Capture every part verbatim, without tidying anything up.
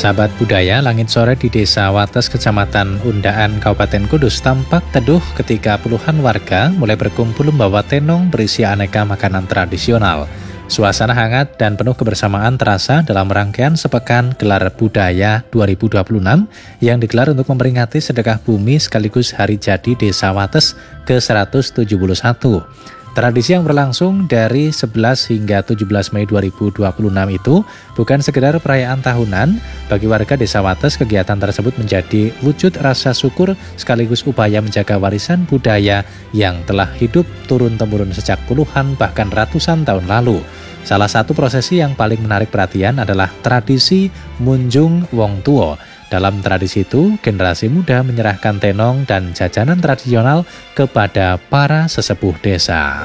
Sahabat budaya, langit sore di Desa Wates, Kecamatan Undaan, Kabupaten Kudus tampak teduh ketika puluhan warga mulai berkumpul membawa tenong berisi aneka makanan tradisional. Suasana hangat dan penuh kebersamaan terasa dalam rangkaian sepekan gelar budaya dua ribu dua puluh enam yang digelar untuk memperingati sedekah bumi sekaligus hari jadi Desa Wates ke seratus tujuh puluh satu. Tradisi yang berlangsung dari sebelas hingga tujuh belas Mei dua ribu dua puluh enam itu bukan sekedar perayaan tahunan. Bagi warga Desa Wates, kegiatan tersebut menjadi wujud rasa syukur sekaligus upaya menjaga warisan budaya yang telah hidup turun-temurun sejak puluhan bahkan ratusan tahun lalu. Salah satu prosesi yang paling menarik perhatian adalah tradisi Munjung Wong Tuo. Dalam tradisi itu, generasi muda menyerahkan tenong dan jajanan tradisional kepada para sesepuh desa.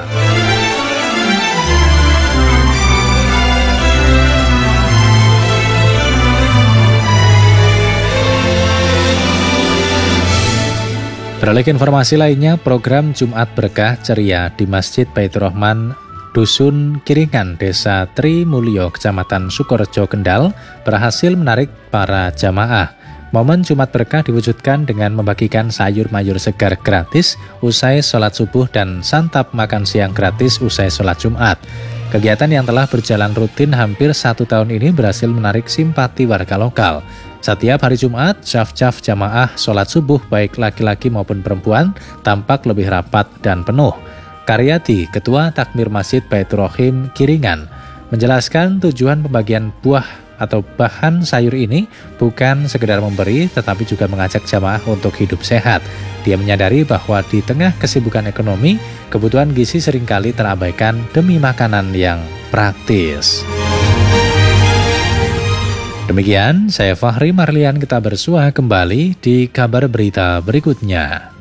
Beralih ke informasi lainnya, program Jumat Berkah Ceria di Masjid Baitur Rahman Dusun Kiringan, Desa Trimulyo, Kecamatan Sukorejo, Kendal, berhasil menarik para jamaah. Momen Jumat Berkah diwujudkan dengan membagikan sayur mayur segar gratis usai sholat subuh dan santap makan siang gratis usai sholat Jumat. Kegiatan yang telah berjalan rutin hampir satu tahun ini berhasil menarik simpati warga lokal. Setiap hari Jumat, syaf-syaf jamaah sholat subuh baik laki-laki maupun perempuan tampak lebih rapat dan penuh. Karyati, Ketua Takmir Masjid Baitur Rahim Kiringan, menjelaskan tujuan pembagian buah atau bahan sayur ini bukan sekedar memberi, tetapi juga mengajak jamaah untuk hidup sehat. Dia menyadari bahwa di tengah kesibukan ekonomi, kebutuhan gizi seringkali terabaikan demi makanan yang praktis. Demikian, saya Fahri Marlian, kita bersua kembali di kabar berita berikutnya.